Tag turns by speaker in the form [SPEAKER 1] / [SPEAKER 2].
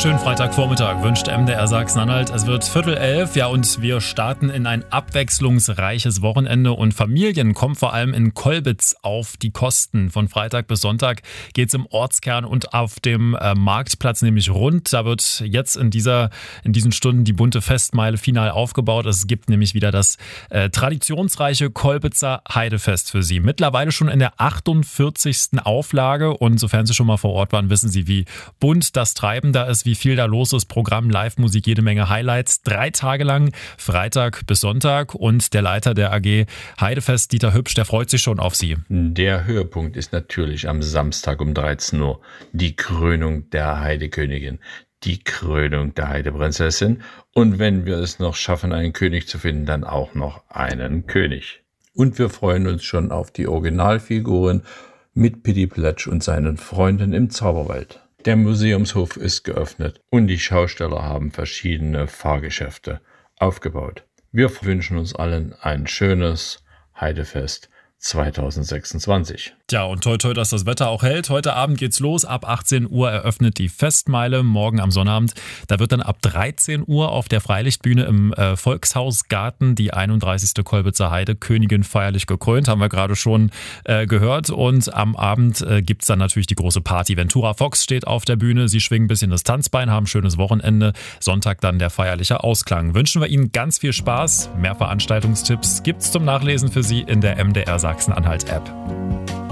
[SPEAKER 1] Schönen Freitagvormittag wünscht MDR Sachsen-Anhalt. Es wird 10:45, ja, und wir starten in ein abwechslungsreiches Wochenende und Familien kommen vor allem in Kolbitz auf die Kosten. Von Freitag bis Sonntag geht es im Ortskern und auf dem Marktplatz nämlich rund. Da wird jetzt in diesen Stunden die bunte Festmeile final aufgebaut. Es gibt nämlich wieder das traditionsreiche Kolbitzer Heidefest für Sie. Mittlerweile schon in der 48. Auflage und sofern Sie schon mal vor Ort waren, wissen Sie, wie bunt das Treiben da ist, wie viel da los ist. Programm, Live-Musik, jede Menge Highlights. 3 Tage lang, Freitag bis Sonntag. Und der Leiter der AG Heidefest, Dieter Hübsch, der freut sich schon auf Sie.
[SPEAKER 2] Der Höhepunkt ist natürlich am Samstag um 13 Uhr. Die Krönung der Heidekönigin. Die Krönung der Heideprinzessin. Und wenn wir es noch schaffen, einen König zu finden, dann auch noch einen König. Und wir freuen uns schon auf die Originalfiguren mit Pitti Pletsch und seinen Freunden im Zauberwald. Der Museumshof ist geöffnet und die Schausteller haben verschiedene Fahrgeschäfte aufgebaut. Wir wünschen uns allen ein schönes Heidefest 2026.
[SPEAKER 1] Tja, und toi toi, dass das Wetter auch hält. Heute Abend geht's los. Ab 18 Uhr eröffnet die Festmeile. Morgen am Sonnabend, da wird dann ab 13 Uhr auf der Freilichtbühne im Volkshausgarten die 31. Kolbitzer Heidekönigin feierlich gekrönt. Haben wir gerade schon gehört. Und am Abend gibt's dann natürlich die große Party. Ventura Fox steht auf der Bühne. Sie schwingen ein bisschen das Tanzbein, haben ein schönes Wochenende. Sonntag dann der feierliche Ausklang. Wünschen wir Ihnen ganz viel Spaß. Mehr Veranstaltungstipps gibt's zum Nachlesen für Sie in der MDR Sachsen-Anhalt App.